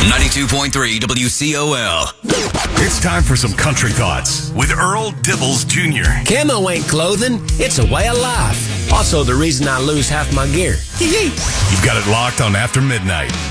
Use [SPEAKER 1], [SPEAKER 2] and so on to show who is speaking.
[SPEAKER 1] 92.3 WCOL.
[SPEAKER 2] It's time for some country thoughts with Earl Dibbles Jr.
[SPEAKER 3] Camo ain't clothing, it's a way of life. Also the reason I lose half my gear.
[SPEAKER 2] You've got it locked on After Midnight.